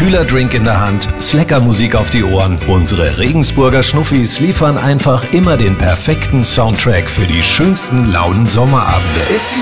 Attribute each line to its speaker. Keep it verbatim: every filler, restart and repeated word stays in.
Speaker 1: kühler Drink in der Hand, Slacker-Musik auf die Ohren. Unsere Regensburger Schnuffis liefern einfach immer den perfekten Soundtrack für die schönsten lauen Sommerabende.
Speaker 2: Ist die